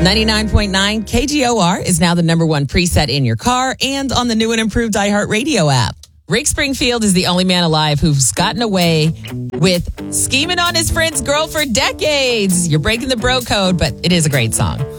99.9 KGOR is now the number one preset in your car and on the new and improved iHeartRadio app. Rick Springfield is the only man alive who's gotten away with scheming on his friend's girl for decades. You're breaking the bro code, but it is a great song.